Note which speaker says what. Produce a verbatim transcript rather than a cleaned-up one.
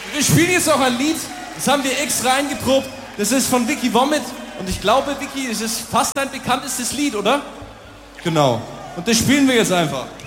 Speaker 1: Wir spielen jetzt noch ein Lied, das haben wir extra eingeprobt. Das ist von Vicky Vomit. Und ich glaube, Vicky, es ist fast dein bekanntestes Lied, oder? Genau. Und das spielen wir jetzt einfach.